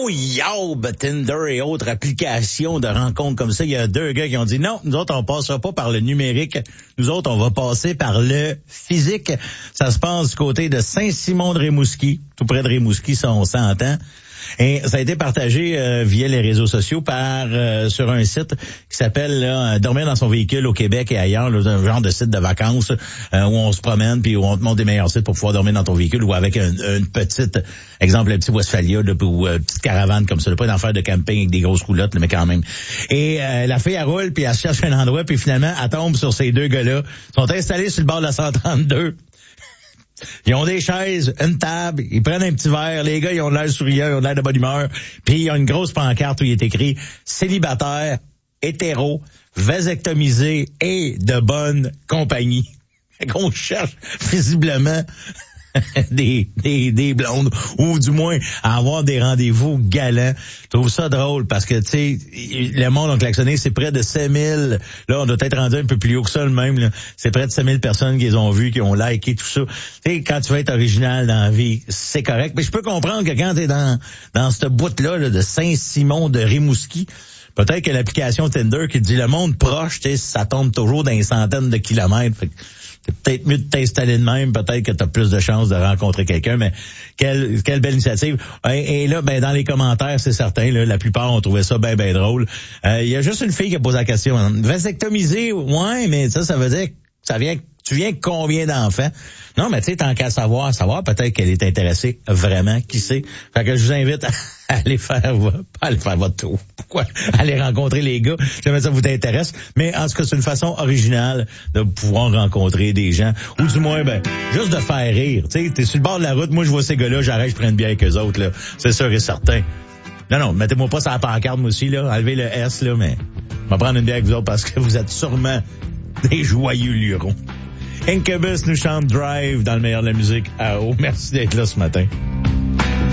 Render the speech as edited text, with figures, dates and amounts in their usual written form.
Oh, yob, Tinder et autres applications de rencontres comme ça. Il y a 2 gars qui ont dit non, nous autres, on passera pas par le numérique. Nous autres, on va passer par le physique. Ça se passe du côté de Saint-Simon-de-Rimouski, tout près de Rimouski, ça on s'entend. Et ça a été partagé via les réseaux sociaux sur un site qui s'appelle Dormir dans son véhicule au Québec et ailleurs, là, un genre de site de vacances où on se promène puis où on te montre des meilleurs sites pour pouvoir dormir dans ton véhicule ou avec une petite, exemple un petit Westphalia là, ou une petite caravane comme ça, là, pas une affaire de camping avec des grosses roulottes, là, mais quand même. Et la fille elle roule puis elle cherche un endroit puis finalement elle tombe sur ces 2 gars-là. Ils sont installés sur le bord de la 132. Ils ont des chaises, une table, ils prennent un petit verre, les gars, ils ont l'air souriants, ils ont l'air de bonne humeur, puis ils ont une grosse pancarte où il est écrit « Célibataire, hétéro, vasectomisé et de bonne compagnie ». Qu'on cherche visiblement des blondes, ou du moins à avoir des rendez-vous galants. Je trouve ça drôle parce que, tu sais, le monde a klaxonné, c'est près de 5000. Là, on doit être rendu un peu plus haut que ça, le même, là. C'est près de 5000 personnes qui les ont vues, qui ont liké, tout ça. Tu sais, quand tu veux être original dans la vie, c'est correct. Mais je peux comprendre que quand t'es dans cette bout-là, là, de Saint-Simon de Rimouski, peut-être que l'application Tinder qui dit le monde proche, tu sais, ça tombe toujours dans des centaines de kilomètres. Fait que c'est peut-être mieux de t'installer de même, peut-être que tu as plus de chances de rencontrer quelqu'un, mais quelle belle initiative. Et là, ben dans les commentaires, c'est certain, là, la plupart ont trouvé ça bien drôle. Il y a juste une fille qui a posé la question. Vasectomisé, ouais, mais ça veut dire que tu viens combien d'enfants? Non, mais tu sais, tant qu'à savoir, peut-être qu'elle est intéressée vraiment, qui sait. Fait que je vous invite à aller faire votre tour. Pourquoi? Aller rencontrer les gars. Jamais ça vous intéresse. Mais en tout cas, c'est une façon originale de pouvoir rencontrer des gens. Ou du moins, ben, juste de faire rire. Tu sais, t'es sur le bord de la route, moi je vois ces gars-là, j'arrête, je prends une bière avec eux autres, là. C'est sûr et certain. Non, mettez-moi pas sur la pancarte, moi aussi, là. Enlevez le S, là, mais je vais prendre une bière avec vous autres parce que vous êtes sûrement des joyeux lurons. Incubus nous chante Drive dans le meilleur de la musique. Merci d'être là ce matin.